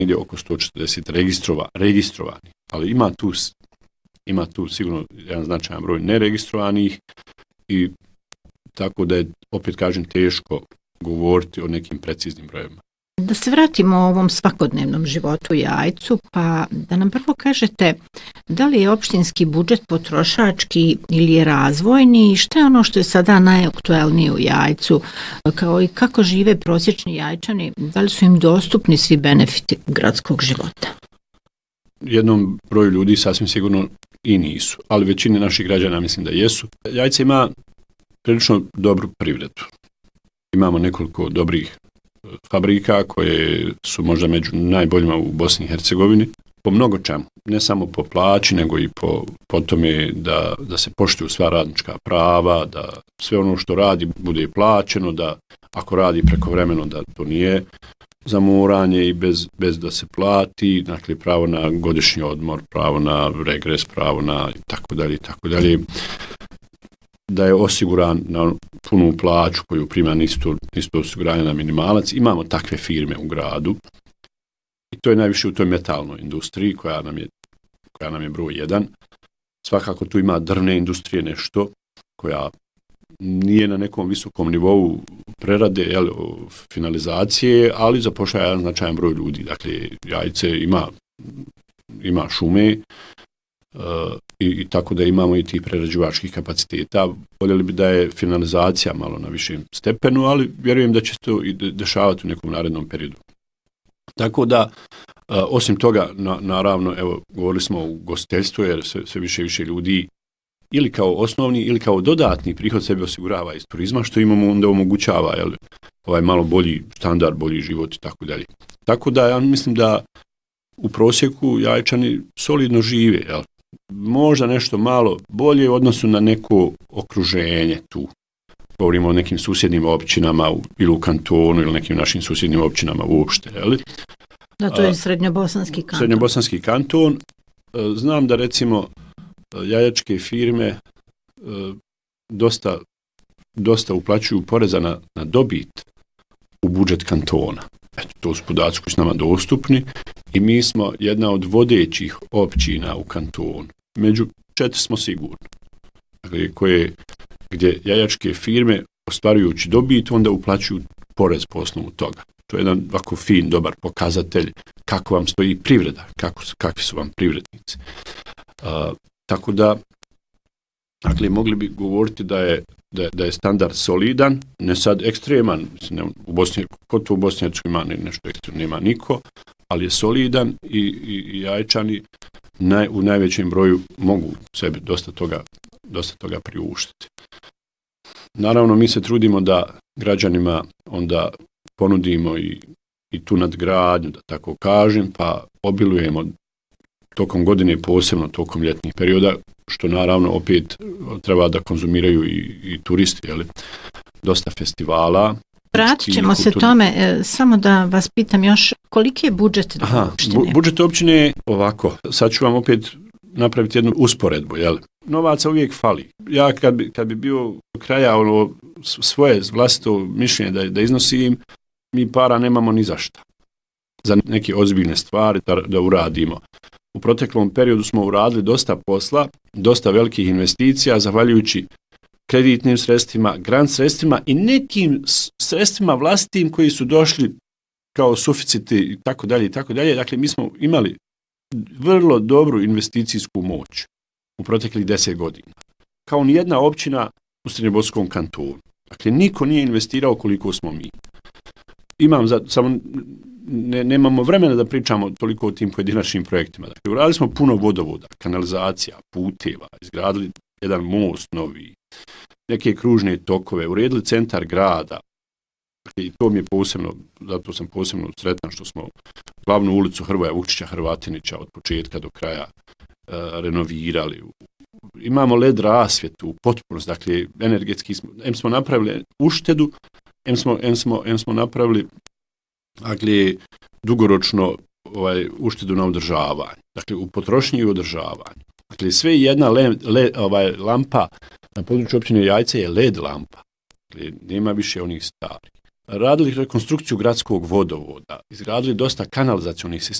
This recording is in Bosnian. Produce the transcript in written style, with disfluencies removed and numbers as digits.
negdje oko 140 registrovanih, ali ima tu sigurno jedan značajan broj neregistrovanih i tako da je, opet kažem, teško govoriti o nekim preciznim brojevima. Da se vratimo o ovom svakodnevnom životu u Jajcu, pa da nam prvo kažete da li je opštinski budžet potrošački ili je razvojni i šta je ono što je sada najaktuelnije u Jajcu, kao i kako žive prosječni Jajčani, da li su im dostupni svi benefiti gradskog života? Jednom broju ljudi sasvim sigurno i nisu, ali većini naših građana mislim da jesu. Jajce ima prilično dobru privredu. Imamo nekoliko dobrih fabrika koje su možda među najboljima u Bosni i Hercegovini po mnogo čemu, ne samo po plaći nego i po tome da se poštuju sva radnička prava, da sve ono što radi bude plaćeno, da ako radi prekovremeno da to nije zamoranje i bez da se plati, dakle pravo na godišnji odmor, pravo na regres, pravo na tako dalje, da je osiguran na punu plaću koju prima isto osiguranje na minimalac. Imamo takve firme u gradu i to je najviše u toj metalnoj industriji koja nam je broj 1. Svakako tu ima drvne industrije nešto koja nije na nekom visokom nivou prerade, finalizacije, ali zapošljava jedan značajan broj ljudi. Dakle, Jajce ima šume, i tako da imamo i tih prerađivačkih kapaciteta. Voljeli bi da je finalizacija malo na višem stepenu, ali vjerujem da će se to i dešavati u nekom narednom periodu. Tako da, osim toga, naravno, evo, govorili smo o ugostiteljstvu, jer sve više i više ljudi ili kao osnovni ili kao dodatni prihod sebi osigurava iz turizma, što imamo onda omogućava ovaj malo bolji standard, bolji život i tako dalje. Tako da ja mislim da u prosjeku Jajčani solidno žive, možda nešto malo bolje u odnosu na neko okruženje tu. Govorimo o nekim susjednim općinama ili u kantonu ili nekim našim susjednim općinama uopšte. Da, to je Srednjobosanski kanton. Srednjobosanski kanton. Znam da recimo jajačke firme dosta uplaćuju poreza na dobit u budžet kantona. Eto, to su podaci koji su nama dostupni i mi smo jedna od vodećih općina u kantonu. Među 4 smo sigurno. Dakle, gdje jajačke firme ostvarujući dobit onda uplaćuju porez po osnovu toga. To je jedan ovako fin, dobar pokazatelj kako vam stoji privreda, kakvi su vam privrednici. Tako da, dakle, mogli bi govoriti da je standard solidan, ne sad ekstreman, u Bosni i Hercegovini ima nešto ekstremno, nema niko, ali je solidan i Jajčani u najvećem broju mogu sebi dosta toga priuštiti. Naravno, mi se trudimo da građanima onda ponudimo i tu nadgradnju, da tako kažem, pa obilujemo tokom godine, posebno tokom ljetnih perioda, što naravno opet treba da konzumiraju i turisti, dosta festivala. Vratit ćemo se tome, samo da vas pitam još, koliki je budžet opštine? Budžet općine je ovako, sad ću vam opet napraviti jednu usporedbu, novaca uvijek fali. Ja kad bi bio do kraja svoje vlastito mišljenje da iznosim, mi para nemamo ni za šta. Za neke ozbiljne stvari da uradimo. U proteklom periodu smo uradili dosta posla, dosta velikih investicija, zahvaljujući kreditnim sredstvima, grant sredstvima i nekim sredstvima vlastitim koji su došli kao suficiti i tako dalje i tako dalje. Dakle, mi smo imali vrlo dobru investicijsku moć u proteklih 10 godina. Kao nijedna općina u Srednjobosanskom kantonu. Dakle, niko nije investirao koliko smo mi. Samo nemamo vremena da pričamo toliko o tim pojedinačnim projektima. Dakle, uradili smo puno vodovoda, kanalizacija, puteva, izgradili jedan most novi, neke kružne tokove, uredili centar grada. I to mi je posebno, zato sam posebno sretan što smo glavnu ulicu Hrvoja Vukčića Hrvatinića od početka do kraja renovirali. Imamo LED rasvjetu u potpunosti, dakle energetski smo napravili uštedu, smo napravili dugoročno uštedu na održavanju, dakle u potrošnji i održavanju. Dakle, sve jedna lampa na području općine Jajce je LED lampa, dakle, nema više onih starih. radili rekonstrukciju gradskog vodovoda, izgradili dosta kanalizacionih